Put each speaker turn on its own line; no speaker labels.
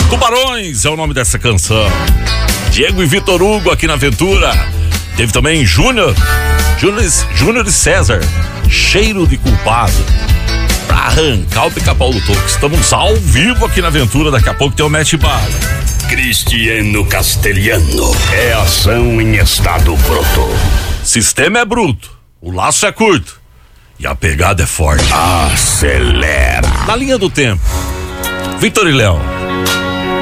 Tubarões é o nome dessa canção. Diego e Vitor Hugo aqui na Aventura. Teve também Júnior e César, Cheiro de Culpado. Pra arrancar o Pica-Pau do Toco. Estamos ao vivo aqui na Aventura. Daqui a pouco tem o Mete Bala.
Cristiano Castelhano. É ação em estado bruto.
Sistema é bruto, o laço é curto e a pegada é forte.
Acelera.
Na linha do tempo, Vitor e Léo.